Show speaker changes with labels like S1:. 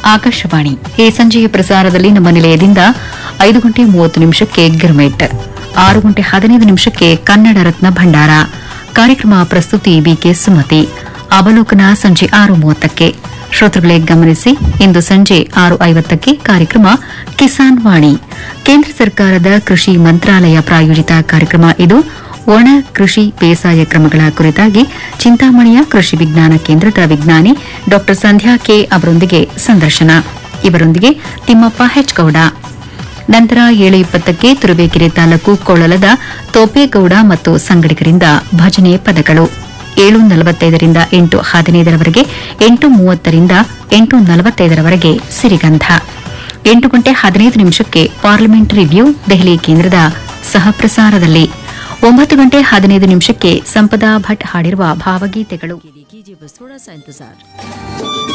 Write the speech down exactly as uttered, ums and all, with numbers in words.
S1: ಆಕಾಶವಾಣಿ ಈ ಸಂಜೆಯ ಪ್ರಸಾರದಲ್ಲಿ ನಮ್ಮ ನಿಲಯದಿಂದ ಐದು ಗಂಟೆ ಮೂವತ್ತು ನಿಮಿಷಕ್ಕೆ ಗಿರ್ಮೆಟ್, ಆರು ಗಂಟೆ ಹದಿನೈದು ನಿಮಿಷಕ್ಕೆ ಕನ್ನಡ ರತ್ನ ಭಂಡಾರ ಕಾರ್ಯಕ್ರಮ ಪ್ರಸ್ತುತಿ ಬಿಕೆ ಸುಮತಿ. ಅವಲೋಕನ ಸಂಜೆ ಆರು ಮೂವತ್ತಕ್ಕೆ. ಶ್ರೋತೃಗಳೇ ಗಮನಿಸಿ, ಇಂದು ಸಂಜೆ ಆರು ಐವತ್ತಕ್ಕೆ ಕಾರ್ಯಕ್ರಮ ಕಿಸಾನ್ ವಾಣಿ, ಕೇಂದ್ರ ಸರ್ಕಾರದ ಕೃಷಿ ಮಂತ್ರಾಲಯ ಪ್ರಾಯೋಜಿತ ಕಾರ್ಯಕ್ರಮ. ಇದು ಒಣ ಕೃಷಿ ಬೇಸಾಯ ಕ್ರಮಗಳ ಕುರಿತಾಗಿ ಚಿಂತಾಮಣಿಯ ಕೃಷಿ ವಿಜ್ಞಾನ ಕೇಂದ್ರದ ವಿಜ್ಞಾನಿ ಡಾ ಸಂಧ್ಯಾ ಕೆ ಅವರೊಂದಿಗೆ ಸಂದರ್ಶನ. ಇವರೊಂದಿಗೆ ತಿಮ್ಮಪ್ಪ ಹೆಚ್ಗೌಡ. ನಂತರ ಏಳು ಇಪ್ಪತ್ತಕ್ಕೆ ತುರುವೇಕೆರೆ ತಾಲೂಕು ಕೊಳ್ಳಲದ ತೋಪೇಗೌಡ ಮತ್ತು ಸಂಗಡಿಗರಿಂದ ಭಜನೆ ಪದಗಳು. ಏಳು ನಲವತ್ತೈದರಿಂದ ಎಂಟು ಹದಿನೈದರವರೆಗೆ, ಎಂಟು ಮೂವತ್ತರಿಂದ ಎಂಟು ನಲವತ್ತೈದರವರೆಗೆ ಸಿರಿಗಂಧ. ಎಂಟು ಗಂಟೆ ಹದಿನೈದು ನಿಮಿಷಕ್ಕೆ ಪಾರ್ಲಿಮೆಂಟ್ ರಿವ್ಯೂ ದೆಹಲಿ ಕೇಂದ್ರದ ಸಹಪ್ರಸಾರದಲ್ಲಿ. ಒಂಬತ್ತು ಗಂಟೆ ಹದಿನೈದು ನಿಮಿಷಕ್ಕೆ ಸಂಪದಾ ಭಟ್ ಹಾಡಿರುವ ಭಾವಗೀತೆಗಳು.